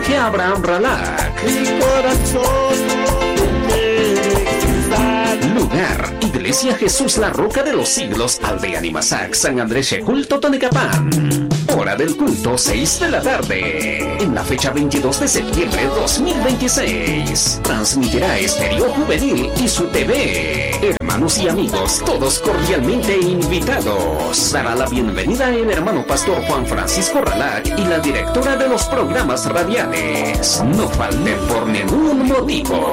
que Abraham Ralak. Mi corazón no quiere estar. Lugar: Iglesia Jesús la Roca de los Siglos, Aldea Nimasac, San Andrés Xecul, Totonicapán. Hora del culto, 6 de la tarde. En la fecha 22 de septiembre 2026. Transmitirá Estéreo Juvenil y su TV. Hermanos y amigos, todos cordialmente invitados. Dará la bienvenida el hermano pastor Juan Francisco Ralak y la directora de los programas radiales. No falten por ningún motivo.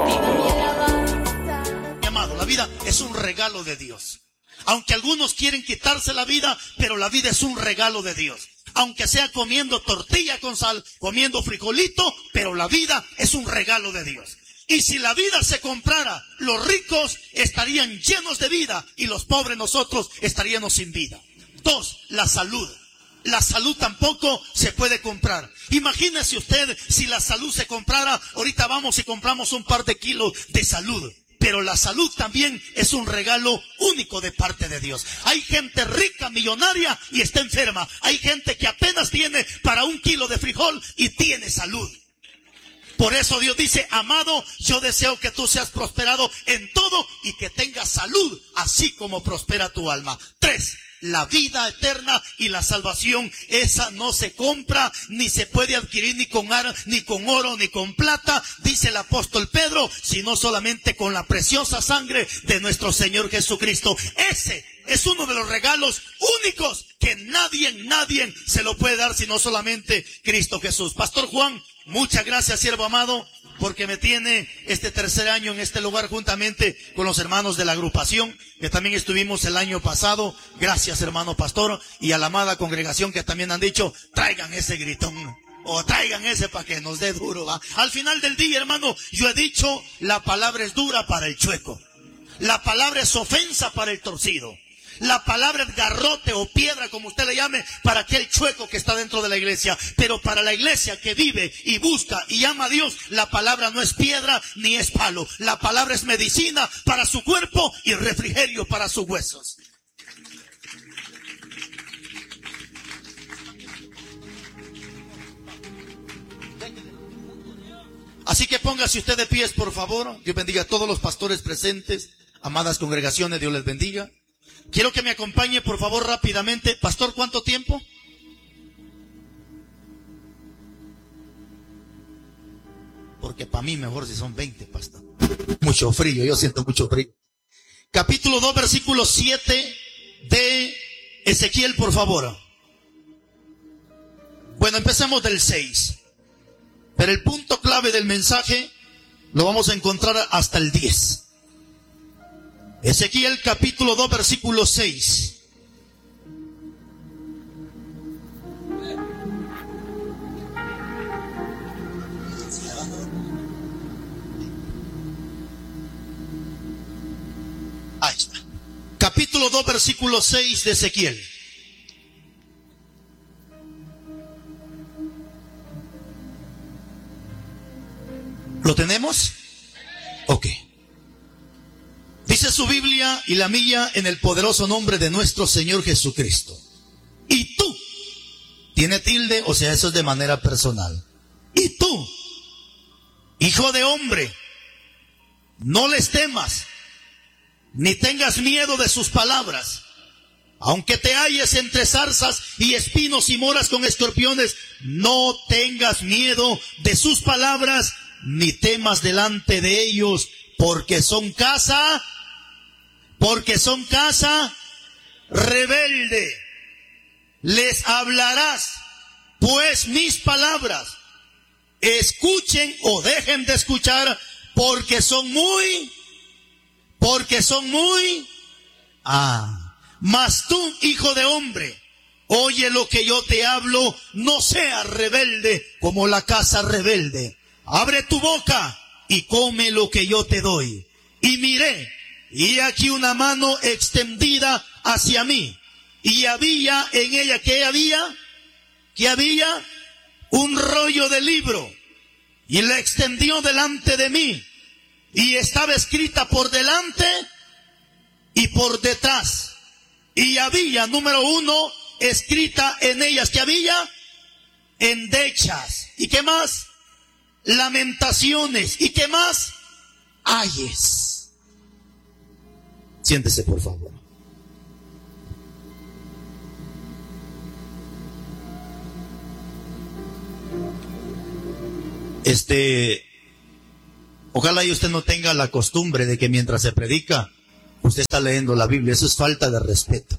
Mi amado, la vida es un regalo de Dios. Aunque algunos quieren quitarse la vida, pero la vida es un regalo de Dios. Aunque sea comiendo tortilla con sal, comiendo frijolito, pero la vida es un regalo de Dios. Y si la vida se comprara, los ricos estarían llenos de vida y los pobres nosotros estaríamos sin vida. 2, la salud. La salud tampoco se puede comprar. Imagínese usted si la salud se comprara. Ahorita vamos y compramos un par de kilos de salud. Pero la salud también es un regalo único de parte de Dios. Hay gente rica, millonaria y está enferma. Hay gente que apenas tiene para 1 kilo de frijol y tiene salud. Por eso Dios dice: amado, yo deseo que tú seas prosperado en todo y que tengas salud, así como prospera tu alma. 3, la vida eterna y la salvación. Esa no se compra, ni se puede adquirir ni con oro, ni con plata, dice el apóstol Pedro, sino solamente con la preciosa sangre de nuestro Señor Jesucristo. Ese es uno de los regalos únicos que nadie se lo puede dar, sino solamente Cristo Jesús. Pastor Juan, muchas gracias, siervo amado, porque me tiene este tercer año en este lugar juntamente con los hermanos de la agrupación, que también estuvimos el año pasado. Gracias, hermano pastor, y a la amada congregación que también han dicho: traigan ese gritón, o traigan ese para que nos dé duro, ¿va? Al final del día, hermano, yo he dicho, la palabra es dura para el chueco. La palabra es ofensa para el torcido. La palabra es garrote o piedra, como usted le llame, para aquel chueco que está dentro de la iglesia. Pero para la iglesia que vive y busca y ama a Dios, la palabra no es piedra ni es palo. La palabra es medicina para su cuerpo y refrigerio para sus huesos. Así que póngase usted de pies, por favor. Dios bendiga a todos los pastores presentes. Amadas congregaciones, Dios les bendiga. Quiero que me acompañe, por favor, rápidamente. Pastor, ¿cuánto tiempo? Porque para mí mejor si son 20, pastor. Mucho frío, yo siento mucho frío. Capítulo 2, versículo 7 de Ezequiel, por favor. Bueno, empecemos del 6. Pero el punto clave del mensaje lo vamos a encontrar hasta el 10. Ezequiel capítulo 2, versículo 6. Ahí está. Capítulo 2, versículo 6 de Ezequiel. ¿Lo tenemos? Ok. Dice su Biblia y la mía, en el poderoso nombre de nuestro Señor Jesucristo. Y tú, tiene tilde, o sea, eso es de manera personal. Y tú, hijo de hombre, no les temas, ni tengas miedo de sus palabras. Aunque te halles entre zarzas y espinos y moras con escorpiones, no tengas miedo de sus palabras, ni temas delante de ellos, porque son casa rebelde. Les hablarás pues mis palabras. Escuchen o dejen de escuchar, porque son muy. Mas tú, hijo de hombre, oye lo que yo te hablo, no seas rebelde como la casa rebelde. Abre tu boca y come lo que yo te doy. Y miré, y aquí una mano extendida hacia mí. Y había en ella, ¿qué había? Un rollo de libro. Y la extendió delante de mí. Y estaba escrita por delante y por detrás. Y había, número 1, escrita en ellas, ¿qué había? Endechas. ¿Y qué más? lamentaciones y ¿qué más? Ayes. Siéntese, por favor. Ojalá y usted no tenga la costumbre de que mientras se predica, usted está leyendo la Biblia. Eso es falta de respeto.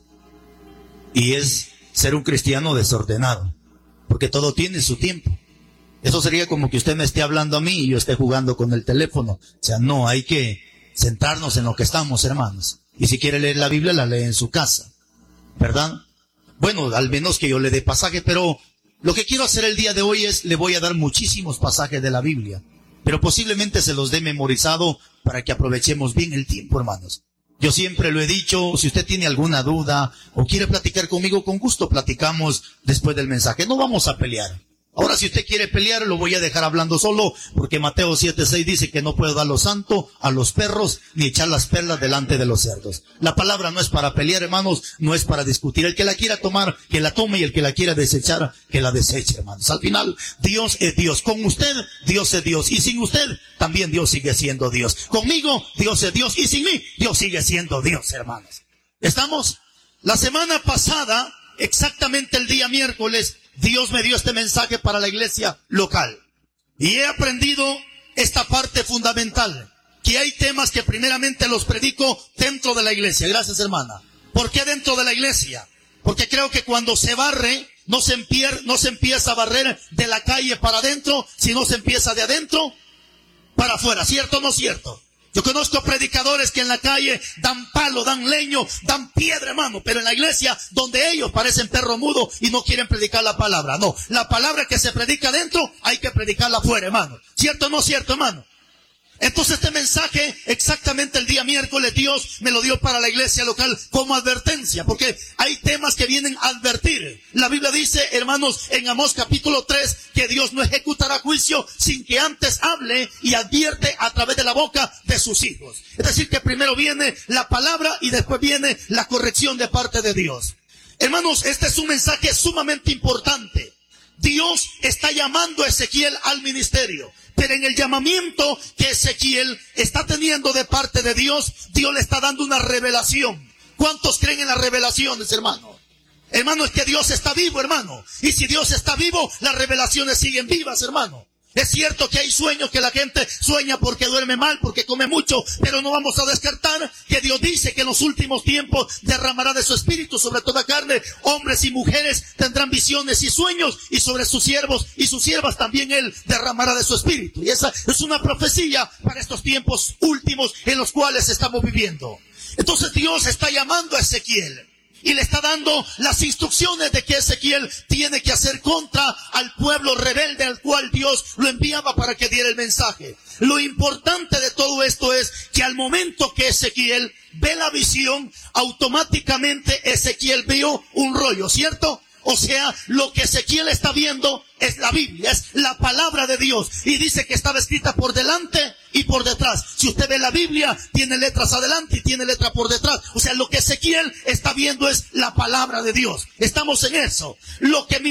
Y es ser un cristiano desordenado. Porque todo tiene su tiempo. Eso sería como que usted me esté hablando a mí y yo esté jugando con el teléfono. O sea, no, hay que centrarnos en lo que estamos, hermanos. Y si quiere leer la Biblia, la lee en su casa. ¿Verdad? Bueno, al menos que yo le dé pasaje, pero lo que quiero hacer el día de hoy es, le voy a dar muchísimos pasajes de la Biblia. Pero posiblemente se los dé memorizado para que aprovechemos bien el tiempo, hermanos. Yo siempre lo he dicho, si usted tiene alguna duda o quiere platicar conmigo, con gusto platicamos después del mensaje. No vamos a pelear. Ahora, si usted quiere pelear, lo voy a dejar hablando solo, porque Mateo 7:6 dice que no puedo dar lo santo a los perros, ni echar las perlas delante de los cerdos. La palabra no es para pelear, hermanos, no es para discutir. El que la quiera tomar, que la tome, y el que la quiera desechar, que la deseche, hermanos. Al final, Dios es Dios. Con usted, Dios es Dios. Y sin usted, también Dios sigue siendo Dios. Conmigo, Dios es Dios. Y sin mí, Dios sigue siendo Dios, hermanos. ¿Estamos? La semana pasada, exactamente el día miércoles, Dios me dio este mensaje para la iglesia local. Y he aprendido esta parte fundamental, que hay temas que primeramente los predico dentro de la iglesia. Gracias, hermana. ¿Por qué dentro de la iglesia? Porque creo que cuando se barre, no se empieza a barrer de la calle para adentro, sino se empieza de adentro para afuera. ¿Cierto o no cierto? Yo conozco predicadores que en la calle dan palo, dan leño, dan piedra, hermano, pero en la iglesia donde ellos parecen perro mudo y no quieren predicar la palabra. No, la palabra que se predica adentro hay que predicarla afuera, hermano. ¿Cierto o no cierto, hermano? Entonces este mensaje, exactamente el día miércoles, Dios me lo dio para la iglesia local como advertencia, porque hay temas que vienen a advertir. La Biblia dice, hermanos, en Amós capítulo 3, que Dios no ejecutará juicio sin que antes hable y advierte a través de la boca de sus hijos. Es decir, que primero viene la palabra y después viene la corrección de parte de Dios. Hermanos, este es un mensaje sumamente importante. Dios está llamando a Ezequiel al ministerio. Pero en el llamamiento que Ezequiel está teniendo de parte de Dios, Dios le está dando una revelación. ¿Cuántos creen en las revelaciones, hermano? Hermano, es que Dios está vivo, hermano. Y si Dios está vivo, las revelaciones siguen vivas, hermano. Es cierto que hay sueños que la gente sueña porque duerme mal, porque come mucho, pero no vamos a descartar que Dios dice que en los últimos tiempos derramará de su espíritu sobre toda carne. Hombres y mujeres tendrán visiones y sueños, y sobre sus siervos y sus siervas también Él derramará de su espíritu. Y esa es una profecía para estos tiempos últimos en los cuales estamos viviendo. Entonces Dios está llamando a Ezequiel y le está dando las instrucciones de que Ezequiel tiene que hacer contra al pueblo rebelde al cual Dios lo enviaba para que diera el mensaje. Lo importante de todo esto es que al momento que Ezequiel ve la visión, automáticamente Ezequiel vio un rollo, ¿cierto? O sea, lo que Ezequiel está viendo es la Biblia, es la palabra de Dios. Y dice que estaba escrita por delante y por detrás. Si usted ve la Biblia, tiene letras adelante y tiene letra por detrás. O sea, lo que Ezequiel está viendo es la palabra de Dios. Estamos en eso. Lo que